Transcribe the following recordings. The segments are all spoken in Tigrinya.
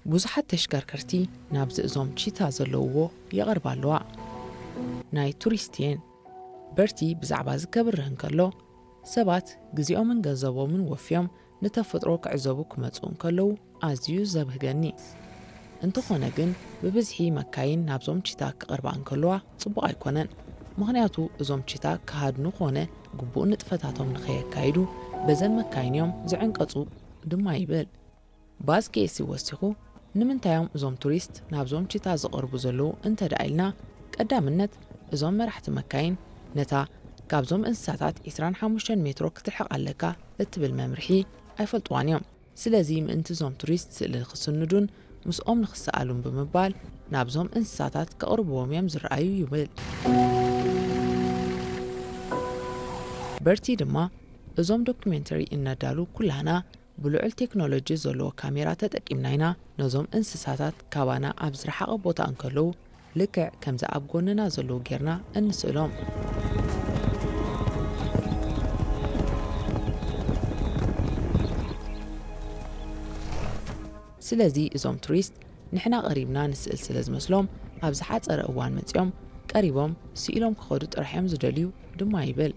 ብዙሓት ተሽከርከርቲ ናብዚ እዞም ቺታ ዘለውዎ ይቐርባ ኣለዋ ናይ ቱሪስትየን በርቲ ብዛዕባ ዝከብርህን ከሎ ሰባት ግዚኦምን ገንዘቦምን ወፍዮም ንተፈጥሮ ክዕዘቡ ክመፁ እንከለዉ ኣዝዩ ዘብህገኒ እንተኾነ ግን ብብዝሒ መካይን ናብዞም ቺታ ክቐርባ እንከለዋ ጽቡቕ ኣይኮነን ምኽንያቱ እዞም ቺታ ክሃድኑ ኾነ ግቡእ ንጥፈታቶም ንኸየካይዱ በዘን መካይንዮም ዝዕንቀፁ ድማ ይብል ባዝኬስ ይወሲኹ ንምንታዮም እዞም ቱሪስት ናብዞም ቺታ ዝቐርቡ ዘለዉ እንተደኣኢልና ቀዳምነት እዞም መራሕቲ መካይን ነታ ካብዞም እንስሳታት 25 ሜትሮ ክትርሕቕ ኣለካ እትብል መምርሒ ኣይፈልጥዋን እዮም ስለዚ ምእንቲ እዞም ቱሪስት ስእሊ ክስንዱን ምስኦም ንኽሰኣሉን ብምባል ናብዞም እንስሳታት ከቕርብዎም እዮም ዝረኣዩ ይብል በርቲ ድማ እዞም ዶኩሜንተሪ እነዳሉ ኩላና ብልዑል ቴክኖሎጂ ዘለዎ ካሜራ ተጠቂምና ኢና ነዞም እንስሳታት ካባና ኣብ ዝረሓቐ ቦታ እንከለዉ ልክዕ ከምዚ ኣብ ጎንና ዘለዉ ጌርና እንስእሎም ስለዚ እዞም ቱሪስት ንሕና ቀሪብና ንስእል ስለ ዝመስሎም ኣብ ዝሓፀረ እዋን መፂኦም ቀሪቦም ስኢሎም ክኸዱ ጥራሕዮም ዝደልዩ ድማ ይብል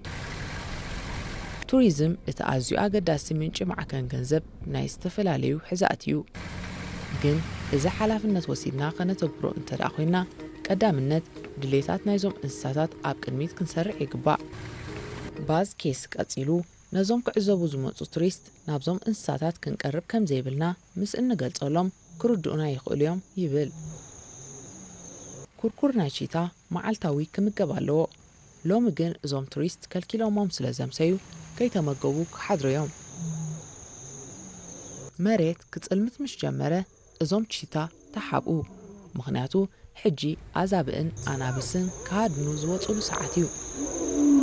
ቱሪዝም እቲ ኣዝዩ ኣገዳሲ ምንጪ ማዕከን ገንዘብ ናይ ዝተፈላለዩ ሕዛት እዩ ግን እዚ ሓላፍነት ወሲድና ከነተግብሮ እንተደኣ ኮይና ቀዳምነት ድሌታት ናይዞም እንስሳታት ኣብ ቅድሚት ክንሰርዕ ይግባእ ባዝ ኬስ ቀፂሉ ነዞም ክዕዘቡ ዝመፁ ቱሪስት ናብዞም እንስሳታት ክንቀርብ ከም ዘይብልና ምስ እንገልጸሎም ክርድኡና ይኽእሉ እዮም ይብል ኩርኩር ናይ ቺታ መዓልታዊ ክምገብ ኣለዎ ሎሚ ግን እዞም ቱሪስት ከልኪሎሞም ስለ ዘምሰዩ ከይተመገቡ ክሓድሩ እዮም መሬት ክጽልምት ምስ ጀመረ እዞም ቺታ ተሓብኡ ምኽንያቱ ሕጂ ኣዛብእን ኣናብስን ካድኑ ዝወፅሉ ሰዓት እዩ